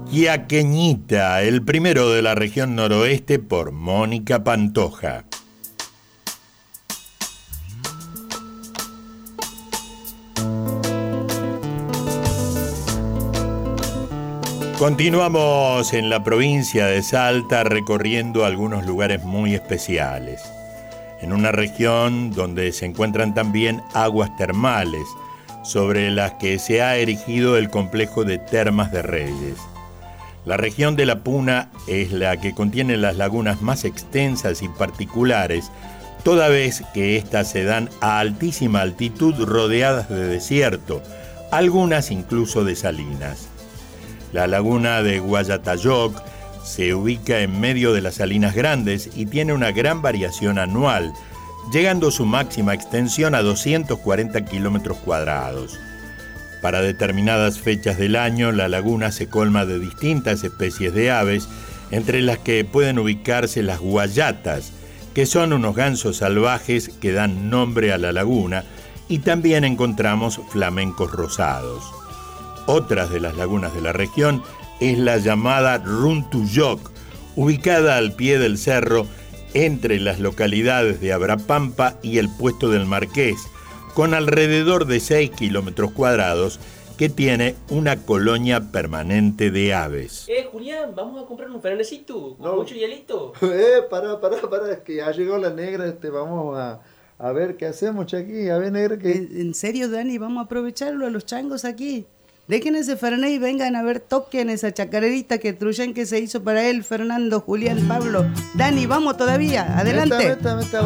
Yaqueñita, el primero de la región noroeste por Mónica Pantoja. Continuamos en la provincia de Salta recorriendo algunos lugares muy especiales. En una región donde se encuentran también aguas termales, sobre las que se ha erigido el complejo de Termas de Reyes. La región de la Puna es la que contiene las lagunas más extensas y particulares, toda vez que éstas se dan a altísima altitud rodeadas de desierto, algunas incluso de salinas. La laguna de Guayatayoc se ubica en medio de las Salinas Grandes y tiene una gran variación anual, llegando su máxima extensión a 240 kilómetros cuadrados. Para determinadas fechas del año, la laguna se colma de distintas especies de aves, entre las que pueden ubicarse las guayatas, que son unos gansos salvajes que dan nombre a la laguna, y también encontramos flamencos rosados. Otras de las lagunas de la región es la llamada Runtuyoc, ubicada al pie del cerro entre las localidades de Abrapampa y el Puesto del Marqués, con alrededor de 6 kilómetros cuadrados, que tiene una colonia permanente de aves. Julián, vamos a comprar un fernecito con mucho hielito. Pará, es que ya llegó la negra, vamos a ver qué hacemos, Chaqui, a ver, negra, que... ¿En serio, Dani? Vamos a aprovecharlo a los changos aquí. Dejen ese Fernet y vengan a ver, toquen esa chacarerita que Truyen que se hizo para él, Fernando, Julián, Pablo. Dani, vamos todavía, adelante. Meta,